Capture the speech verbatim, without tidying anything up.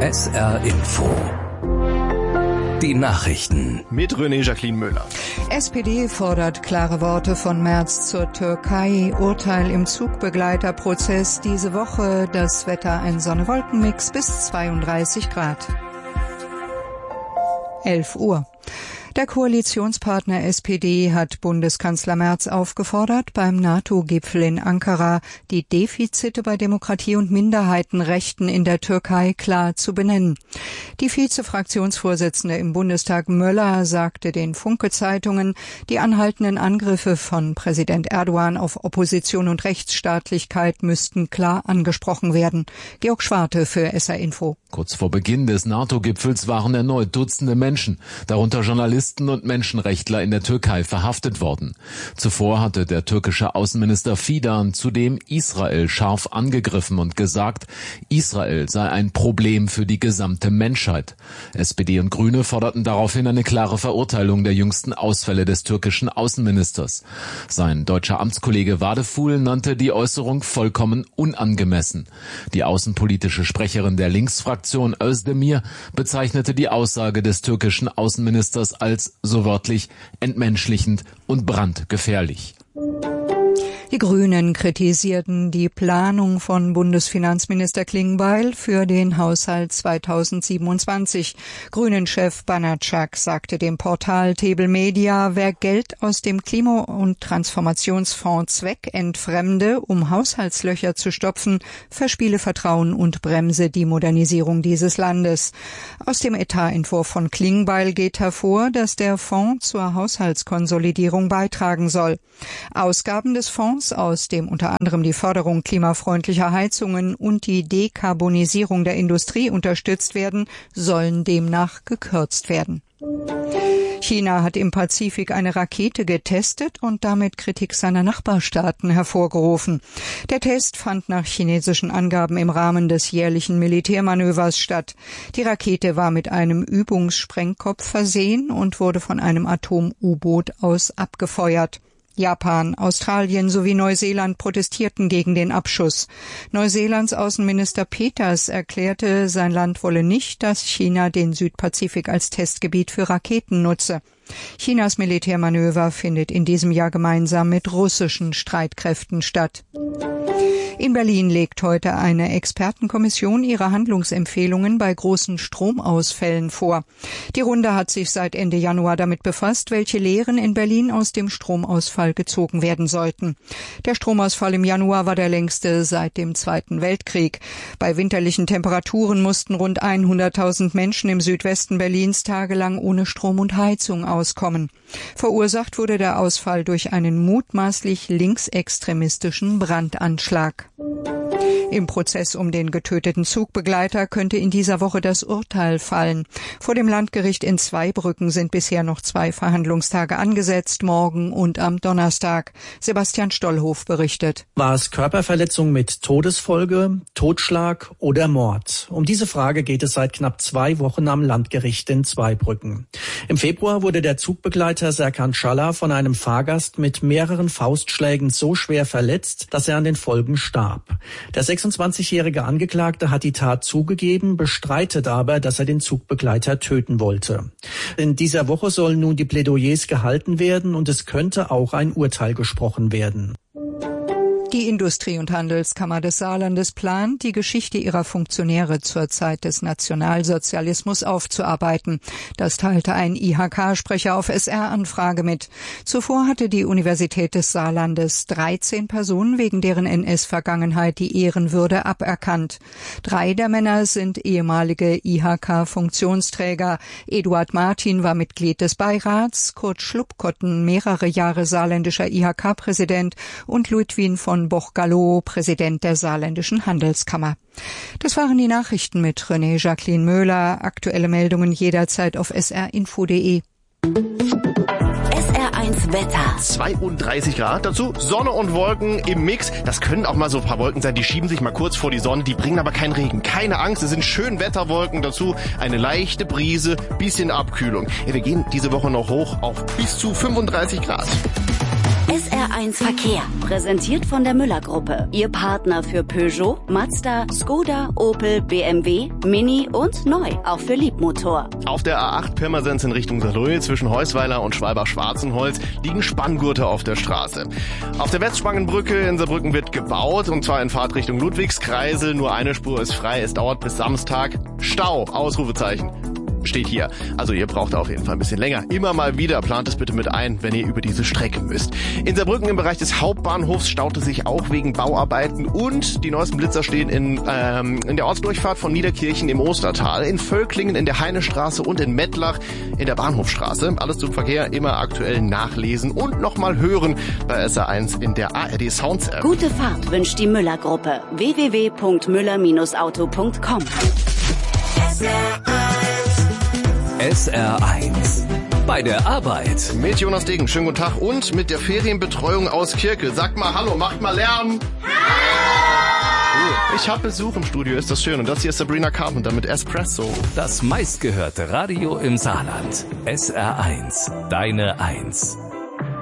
S R Info. Die Nachrichten mit René Jacqueline Müller. S P D fordert klare Worte von Merz zur Türkei. Urteil im Zugbegleiterprozess diese Woche. Das Wetter ein Sonne-Wolken-Mix bis zweiunddreißig Grad. elf Uhr. Der Koalitionspartner S P D hat Bundeskanzler Merz aufgefordert, beim NATO-Gipfel in Ankara die Defizite bei Demokratie und Minderheitenrechten in der Türkei klar zu benennen. Die Vize-Fraktionsvorsitzende im Bundestag Möller sagte den Funke-Zeitungen, die anhaltenden Angriffe von Präsident Erdogan auf Opposition und Rechtsstaatlichkeit müssten klar angesprochen werden. Georg Schwarte für S R Info. Kurz vor Beginn des NATO-Gipfels waren erneut Dutzende Menschen, darunter Journalisten und Menschenrechtler in der Türkei, verhaftet worden. Zuvor hatte der türkische Außenminister Fidan zudem Israel scharf angegriffen und gesagt, Israel sei ein Problem für die gesamte Menschheit. S P D und Grüne forderten daraufhin eine klare Verurteilung der jüngsten Ausfälle des türkischen Außenministers. Sein deutscher Amtskollege Vadeful nannte die Äußerung vollkommen unangemessen. Die außenpolitische Sprecherin der Linksfraktion Özdemir bezeichnete die Aussage des türkischen Außenministers als so wörtlich entmenschlichend und brandgefährlich. Die Grünen kritisierten die Planung von Bundesfinanzminister Klingbeil für den Haushalt zweitausendsiebenundzwanzig. Grünen-Chef Banatschak sagte dem Portal Tebel Media, wer Geld aus dem Klima- und Transformationsfonds zweckentfremde, um Haushaltslöcher zu stopfen, verspiele Vertrauen und bremse die Modernisierung dieses Landes. Aus dem Etatentwurf von Klingbeil geht hervor, dass der Fonds zur Haushaltskonsolidierung beitragen soll. Ausgaben des Fonds, aus dem unter anderem die Förderung klimafreundlicher Heizungen und die Dekarbonisierung der Industrie unterstützt werden, sollen demnach gekürzt werden. China hat im Pazifik eine Rakete getestet und damit Kritik seiner Nachbarstaaten hervorgerufen. Der Test fand nach chinesischen Angaben im Rahmen des jährlichen Militärmanövers statt. Die Rakete war mit einem Übungssprengkopf versehen und wurde von einem Atom-U-Boot aus abgefeuert. Japan, Australien sowie Neuseeland protestierten gegen den Abschuss. Neuseelands Außenminister Peters erklärte, sein Land wolle nicht, dass China den Südpazifik als Testgebiet für Raketen nutze. Chinas Militärmanöver findet in diesem Jahr gemeinsam mit russischen Streitkräften statt. In Berlin legt heute eine Expertenkommission ihre Handlungsempfehlungen bei großen Stromausfällen vor. Die Runde hat sich seit Ende Januar damit befasst, welche Lehren in Berlin aus dem Stromausfall gezogen werden sollten. Der Stromausfall im Januar war der längste seit dem Zweiten Weltkrieg. Bei winterlichen Temperaturen mussten rund hunderttausend Menschen im Südwesten Berlins tagelang ohne Strom und Heizung auskommen. Verursacht wurde der Ausfall durch einen mutmaßlich linksextremistischen Brandanschlag. Im Prozess um den getöteten Zugbegleiter könnte in dieser Woche das Urteil fallen. Vor dem Landgericht in Zweibrücken sind bisher noch zwei Verhandlungstage angesetzt, morgen und am Donnerstag. Sebastian Stollhof berichtet. War es Körperverletzung mit Todesfolge, Totschlag oder Mord? Um diese Frage geht es seit knapp zwei Wochen am Landgericht in Zweibrücken. Im Februar wurde der Zugbegleiter Serkan Schaller von einem Fahrgast mit mehreren Faustschlägen so schwer verletzt, dass er an den Folgen starb. Der sechsundzwanzigjährige Angeklagte hat die Tat zugegeben, bestreitet aber, dass er den Zugbegleiter töten wollte. In dieser Woche sollen nun die Plädoyers gehalten werden und es könnte auch ein Urteil gesprochen werden. Die Industrie- und Handelskammer des Saarlandes plant, die Geschichte ihrer Funktionäre zur Zeit des Nationalsozialismus aufzuarbeiten. Das teilte ein I H K-Sprecher auf S R-Anfrage mit. Zuvor hatte die Universität des Saarlandes dreizehn Personen wegen deren N S-Vergangenheit die Ehrenwürde aberkannt. Drei der Männer sind ehemalige I H K-Funktionsträger. Eduard Martin war Mitglied des Beirats, Kurt Schlupkotten mehrere Jahre saarländischer I H K-Präsident und Ludwin von Boch-Gallo, Präsident der Saarländischen Handelskammer. Das waren die Nachrichten mit René Jacqueline Müller. Aktuelle Meldungen jederzeit auf s r info punkt d e. S R eins Wetter. zweiunddreißig Grad, dazu Sonne und Wolken im Mix. Das können auch mal so ein paar Wolken sein, die schieben sich mal kurz vor die Sonne, die bringen aber keinen Regen. Keine Angst, es sind schön Wetterwolken, dazu eine leichte Brise, bisschen Abkühlung. Ja, wir gehen diese Woche noch hoch auf bis zu fünfunddreißig Grad. S R eins Verkehr, präsentiert von der Müller-Gruppe. Ihr Partner für Peugeot, Mazda, Skoda, Opel, B M W, Mini und neu, auch für Liebmotor. Auf der A acht Pirmasens in Richtung Saarlouis zwischen Heusweiler und Schwalbach-Schwarzenholz liegen Spanngurte auf der Straße. Auf der Westspangenbrücke in Saarbrücken wird gebaut, und zwar in Fahrtrichtung Ludwigskreisel. Nur eine Spur ist frei, es dauert bis Samstag. Stau, Ausrufezeichen. Steht hier. Also ihr braucht da auf jeden Fall ein bisschen länger. Immer mal wieder, plant es bitte mit ein, wenn ihr über diese Strecke müsst. In Saarbrücken im Bereich des Hauptbahnhofs staute sich auch wegen Bauarbeiten, und die neuesten Blitzer stehen in, ähm, in der Ortsdurchfahrt von Niederkirchen im Ostertal, in Völklingen in der Heinestraße und in Mettlach in der Bahnhofstraße. Alles zum Verkehr immer aktuell nachlesen und nochmal hören bei S R eins in der A R D Sounds App. Gute Fahrt wünscht die Müller-Gruppe. w w w punkt müller Bindestrich auto punkt com. S R eins. Bei der Arbeit. Mit Jonas Degen, schönen guten Tag, und mit der Ferienbetreuung aus Kirke. Sagt mal Hallo, macht mal Lärm. Hallo! Ich habe Besuch im Studio, ist das schön. Und das hier ist Sabrina Carpenter mit Espresso. Das meistgehörte Radio im Saarland. S R eins. Deine Eins.